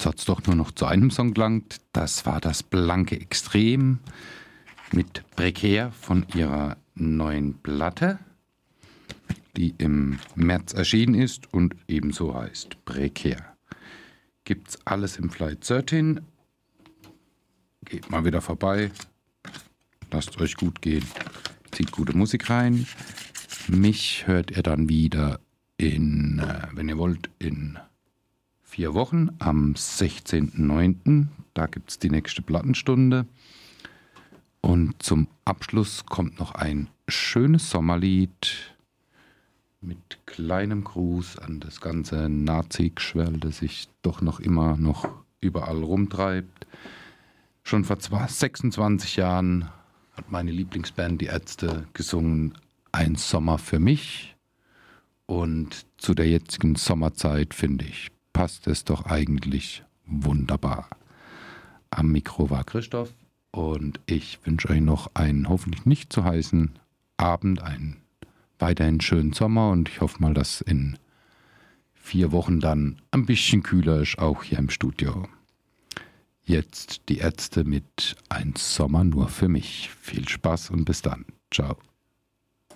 Jetzt hat es doch nur noch zu einem Song gelangt. Das war das blanke Extrem mit Prekär von ihrer neuen Platte, die im März erschienen ist und ebenso heißt Prekär. Gibt's alles im Flight 13. Geht mal wieder vorbei. Lasst euch gut gehen. Zieht gute Musik rein. Mich hört ihr dann wieder wenn ihr wollt, in 4 Wochen am 16.09. Da gibt es die nächste Plattenstunde. Und zum Abschluss kommt noch ein schönes Sommerlied mit kleinem Gruß an das ganze Nazi-Geschwell, das sich doch noch immer noch überall rumtreibt. Schon vor 26 Jahren hat meine Lieblingsband, die Ärzte, gesungen Ein Sommer für mich. Und zu der jetzigen Sommerzeit, finde ich, passt es doch eigentlich wunderbar. Am Mikro war Christoph und ich wünsche euch noch einen hoffentlich nicht zu heißen Abend, einen weiterhin schönen Sommer und ich hoffe mal, dass in 4 Wochen dann ein bisschen kühler ist, auch hier im Studio. Jetzt die Ärzte mit Ein Sommer nur für mich. Viel Spaß und bis dann. Ciao.